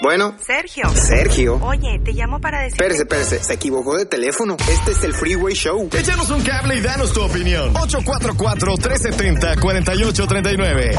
Bueno. Sergio. Oye, te llamo para decir... Espérese. Se equivocó de teléfono. Este es el Freeway Show. Échanos un cable y danos tu opinión. 844-370-4839.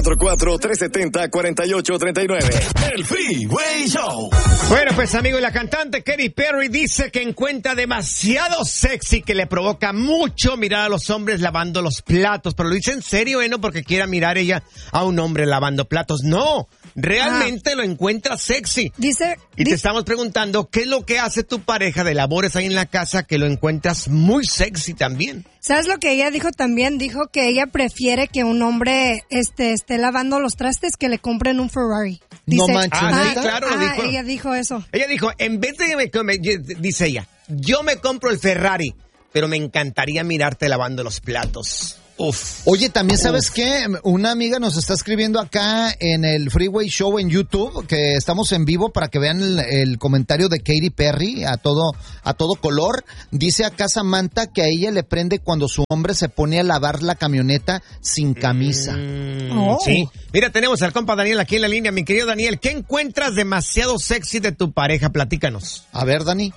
844-370-4839. El Freeway Show. Bueno, pues amigos, la cantante Katy Perry dice que encuentra demasiado sexy que le provoca mucho mirar a los hombres lavando los platos. Pero lo dice en serio, ¿no? Porque quiera mirar ella a un hombre lavando platos. No, realmente lo encuentra sexy. Te estamos preguntando, ¿qué es lo que hace tu pareja de labores ahí en la casa que lo encuentras muy sexy también? ¿Sabes lo que ella dijo también? Dijo que ella prefiere que un hombre esté lavando los trastes que le compren un Ferrari. Dice, no manches. Sí, claro, lo dijo. Ella dijo eso. Ella dijo, en vez de dice ella, yo me compro el Ferrari, pero me encantaría mirarte lavando los platos. Uf. Oye, también sabes qué, una amiga nos está escribiendo acá en el Freeway Show en YouTube, que estamos en vivo para que vean el comentario de Katy Perry a todo color. Dice acá Samantha que a ella le prende cuando su hombre se pone a lavar la camioneta sin camisa. Sí. Mira, tenemos al compa Daniel aquí en la línea. Mi querido Daniel, ¿qué encuentras demasiado sexy de tu pareja? Platícanos. A ver, Dani.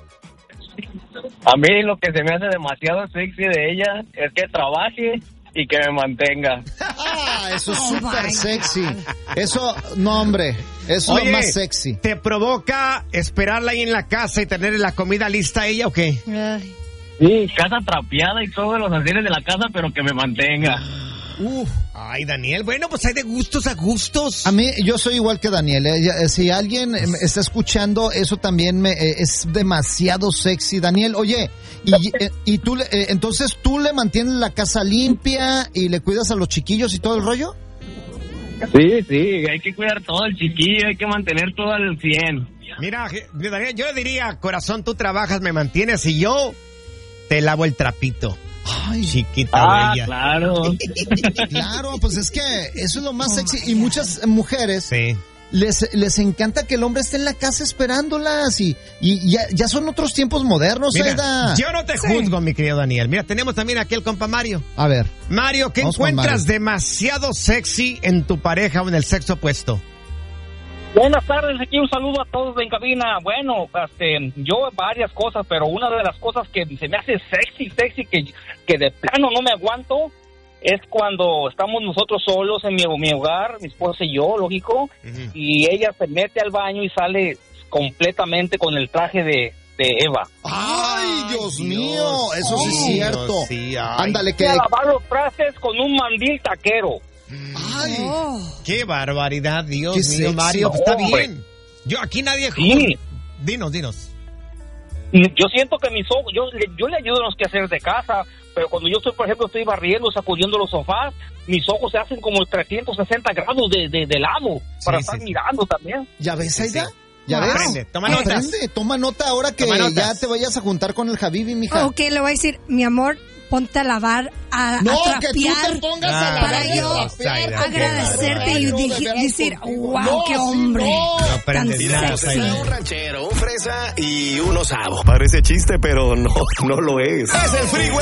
A mí lo que se me hace demasiado sexy de ella es que trabaje y que me mantenga. Ah, eso es súper sexy. Eso, no hombre, eso es lo más sexy. ¿Te provoca esperarla ahí en la casa y tener la comida lista ella o qué? Sí, casa trapeada y todos los haceres de la casa, pero que me mantenga. Ay, Daniel, bueno, pues hay de gustos a gustos. A mí, yo soy igual que Daniel. Si alguien está escuchando, eso también es demasiado sexy. Daniel, oye, y tú, entonces tú le mantienes la casa limpia y le cuidas a los chiquillos y todo el rollo. Sí, hay que cuidar todo el chiquillo, hay que mantener todo al 100. Mira, Daniel, yo le diría, corazón, tú trabajas, me mantienes y yo te lavo el trapito. Ay, chiquita bella. Claro. Claro, pues es que eso es lo más sexy. Y muchas mujeres les encanta que el hombre esté en la casa esperándolas. Y ya son otros tiempos modernos. Mira, Aida. yo no te juzgo, mi querido Daniel. Mira, tenemos también aquí el compa Mario. A ver. Mario, ¿qué encuentras demasiado sexy en tu pareja o en el sexo opuesto? Buenas tardes, aquí un saludo a todos en cabina. Bueno, yo varias cosas, pero una de las cosas que se me hace sexy, que de plano no me aguanto, es cuando estamos nosotros solos en mi hogar, mi esposa y yo, lógico, y ella se mete al baño y sale completamente con el traje de Eva. ¡Ay, Dios mío! Eso sí es cierto. Sí, ándale, que... a lavar los trastes con un mandil taquero. ¡Ay! ¡Qué barbaridad, Dios mío, sexy. Mario! Está bien. Yo aquí nadie... Sí. Dinos. Yo siento que mis ojos... Yo le ayudo en los quehaceres de casa, pero cuando yo estoy, por ejemplo, estoy barriendo, sacudiendo los sofás, mis ojos se hacen como 360 grados de lado para estar mirando también. ¿Ya ves, Aida? Sí. ¿Ya ves? Aprende, toma notas. Toma nota ahora que ya te vayas a juntar con el Javibi, mija. Ok, le voy a decir, mi amor, ponte a lavar, a trapear. Que tú te pongas a lavar para yo agradecerte y decir, wow, qué hombre. No tan sexy. Un ranchero, un fresa y un osavo. Parece chiste, pero no lo es. Es el Freeway